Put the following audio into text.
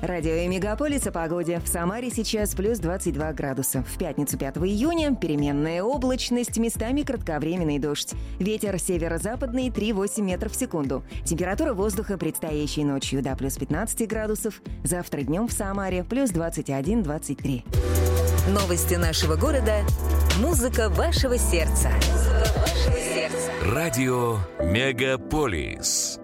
Радио Мегаполис о погоде. В Самаре сейчас плюс 22 градуса. В пятницу 5 июня переменная облачность, местами кратковременный дождь. Ветер северо-западный 3,8 метров в секунду. Температура воздуха предстоящей ночью до плюс 15 градусов. Завтра днем в Самаре плюс 21-23. Новости нашего города. Музыка вашего сердца. Радио Мегаполис.